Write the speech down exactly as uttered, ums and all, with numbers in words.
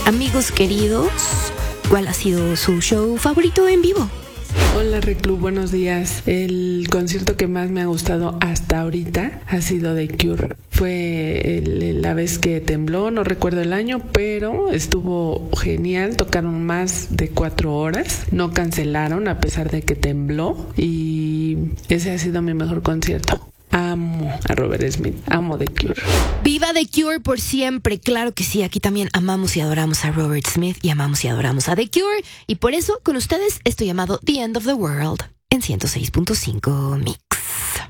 Amigos queridos, ¿cuál ha sido su show favorito en vivo? Hola Reclu, buenos días. El concierto que más me ha gustado hasta ahorita ha sido The Cure. Fue el, la vez que tembló, no recuerdo el año, pero estuvo genial. Tocaron más de cuatro horas, no cancelaron a pesar de que tembló y ese ha sido mi mejor concierto. Amo a Robert Smith, amo The Cure. ¡Viva The Cure por siempre! Claro que sí, aquí también amamos y adoramos a Robert Smith y amamos y adoramos a The Cure. Y por eso, con ustedes, esto llamado The End of the World en ciento seis punto cinco Mix.